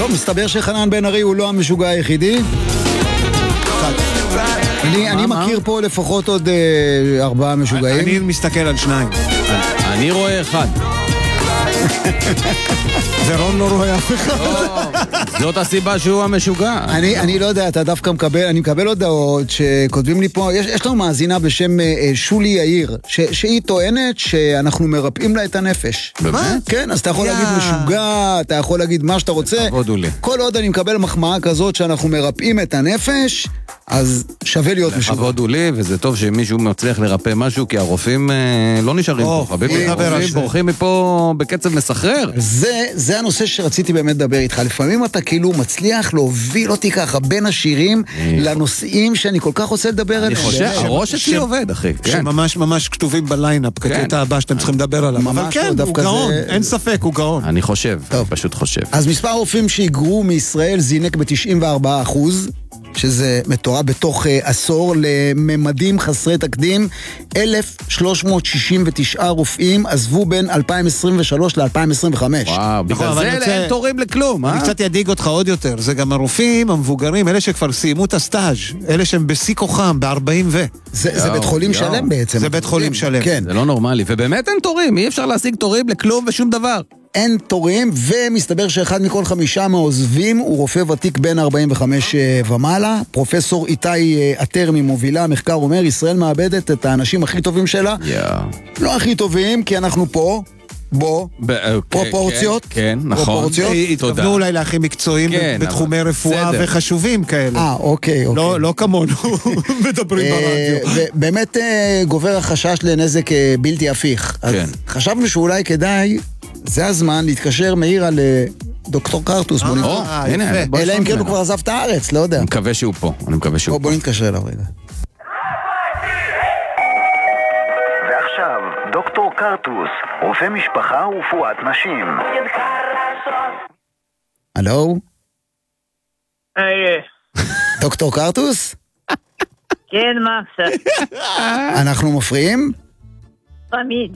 טוב, מסתבר שחנן בן ארי הוא לא המשוגע היחידי. אני מכיר פה לפחות עוד 4 משוגעים. אני מסתכל על 2. אני רואה 1. ורון לא רואה אף אחד. זאת הסיבה שהוא המשוגע. אני לא יודע, אתה דווקא אני מקבל הודעות שכותבים לי פה, יש לנו מאזינה בשם שולי יאיר, שהיא טוענת שאנחנו מרפאים לה את הנפש. באמת? כן, אז אתה יכול להגיד משוגע, אתה יכול להגיד מה שאתה רוצה. כל עוד אני מקבל מחמאה כזאת שאנחנו מרפאים את הנפש, אז שווה להיות משוגע. לכבוד הוא לי, וזה טוב שמישהו מצליח לרפא משהו, כי הרופאים לא נשארים פה, חביבי. הרופאים בורחים מפה בקצב מסחרר. זה הנושא שרציתי באמת לדבר איתך. לפעמים אתה כאילו מצליח להוביל אותי ככה בין השירים לנושאים שאני כל כך רוצה לדבר עליהם. אני חושב, הראש אצלי עובד, אחי. שממש ממש כתובים בליינאפ, כקטע הבא שאתם צריכים לדבר עליו. אבל כן, הוא גאון, אין ספק, הוא גאון. אני חושב, פשוט חושב. אז מספר הרופאים שהיגרו מישראל זינק ב-94%, שזה מטורף בתוך עשור, לממדים חסרי תקדים. 1,369 רופאים עזבו בין 2023 ל-2025. וואו, בגלל זה אין תורים לכלום, אני קצת ידיג אותך עוד יותר, זה גם הרופאים המבוגרים, אלה שכבר סיימו את הסטאז', אלה שהם בשיא כוחם, ב-40 ו... זה בית חולים שלם בעצם. זה בית חולים שלם. זה לא נורמלי, ובאמת אין תורים, אי אפשר להשיג תורים לכלום ושום דבר. אין תורים, ומסתבר שאחד מכל 5 מהעוזבים הוא רופא ותיק בין 45 ומעלה. פרופסור איתי עטר ממובילה, המחקר אומר, ישראל מאבדת את האנשים הכי טובים שלה. לא הכי טובים, כי אנחנו פה, פרופורציות. כן, נכון. התכוונו אולי להכי מקצועיים בתחומי רפואה וחשובים כאלה. אוקיי. לא כמונו מדברים ברדיו. באמת גובר החשש לנזק בלתי הפיך. אז חשבנו שאולי כדאי, זה הזמן להתקשר מהירה לדוקטור קרטוס. אלא אם כן הוא כבר עזב את הארץ, לא יודע. אני מקווה שהוא פה. בוא נתקשר אליו רגע. ועכשיו, דוקטור קרטוס, רופא משפחה ורפואת נשים. הלו? דוקטור קרטוס? כן, מה עכשיו? אנחנו מפריעים? תמיד.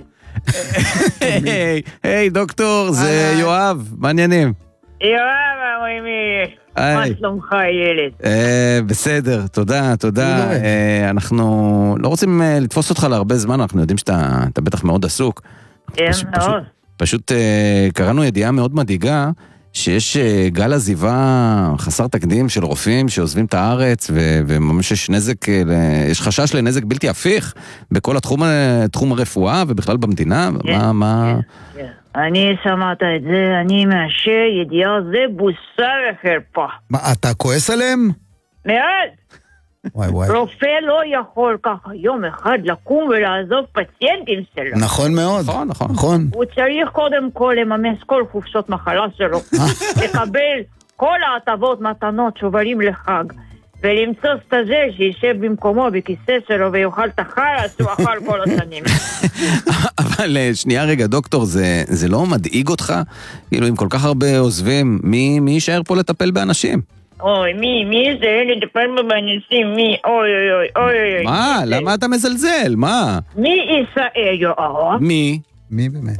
היי, דוקטור, זה יואב, מעניינים. יואב, מה שלומך ילד? בסדר, תודה. אנחנו לא רוצים לתפוס אותך להרבה זמן, אנחנו יודעים שאתה בטח מאוד עסוק. כן, מאוד. פשוט קראנו ידיעה מאוד מדאיגה, שיש גל עזיבה חסר תקדים של רופאים שעוזבים את הארץ, וממש יש חשש לנזק בלתי הפיך בכל תחום הרפואה ובכלל במדינה. מה? אני שמעת את זה, אני מאשר ידיעה זה בושה וחרפה. מה, אתה כועס עליהם? מאוד. רופא לא יכול ככה יום אחד לקום ולעזוב פציינטים שלו. נכון מאוד. נכון. הוא צריך קודם כל לממש כל חופשות מחלה שלו, לקבל כל ההטבות, מתנות, שוברים לחג, ולמצוא סטאז'ר שישב במקומו בכיסא שלו ויאכל את החלס שהוא אכל כל השנים. אבל שנייה רגע, דוקטור, זה לא מדאיג אותך? כאילו, אם כל כך הרבה עוזבים, מי יישאר פה לטפל באנשים? אוי, מי זה לטפל באנשים? מי? אוי. מה? למה אתה מזלזל? מה? מי ישראל, יואב? מי באמת?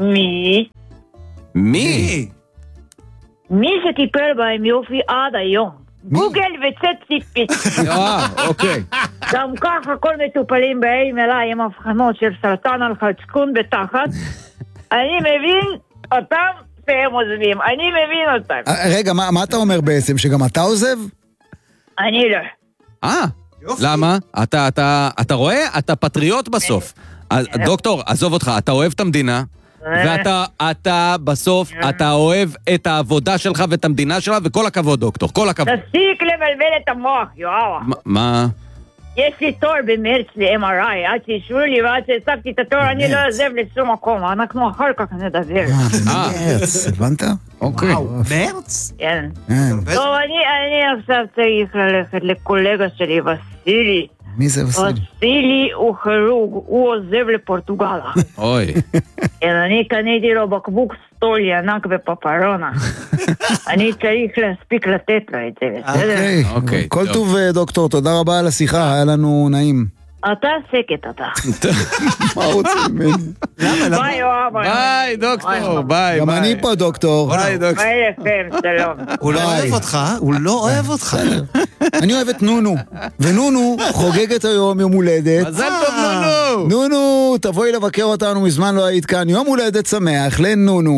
מי שטיפל בהם יופי עד היום? גוגל וצאת ציפי. אוקיי. גם ככה כל מטופלים באים אליי עם הבחנות של סרטן על חצקון בתחת. אני מבין אותם והם עוזבים. אני מבין אותם. רגע, מה אתה אומר בעצם? שגם אתה עוזב? אני לא. למה? אתה רואה? אתה פטריוט בסוף. דוקטור, עזוב אותך, אתה אוהב את המדינה, ואתה בסוף, אתה אוהב את העבודה שלך ואת המדינה שלך, וכל הכבוד, דוקטור, כל הכבוד. תפסיק לבלבל את המוח, יואב. מה? יש לי תור במרץ ל-MRI, עד שישאו לי ועד שהצגתי את התור, אני לא עוזב לשום מקום, אנחנו אחר כך נדבר. מרץ, הבנת? אוקיי. מרץ? כן. טוב, אני עכשיו צריך ללכת לקולגה שלי, וסילי. מי זה וסילי? וסילי הוא חירוג, הוא עוזב לפורטוגלה. אוי. אני קניתי לו בקבוק סטולי ענק בפפרונה. אני צריך להספיק לתת לו את זה, בסדר? אוקיי. כל טוב, דוקטור, תודה רבה על השיחה, היה לנו נעים. אתה שקט אתה. מה רוצים ממני? ביי יואב. ביי, דוקטור, ביי. גם אני פה, דוקטור. ביי, דוקטור. ביי לכם, שלום. הוא לא ביי. אוהב אותך, הוא לא אוהב אותך. אני אוהב את נונו, ונונו חוגגת היום יום הולדת. מזל טוב, נונו. נונו, תבואי לבקר אותנו, מזמן לא היית כאן. יום הולדת שמח לנונו.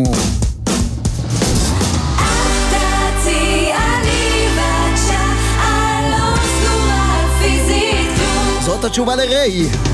זאת התשובה לריי.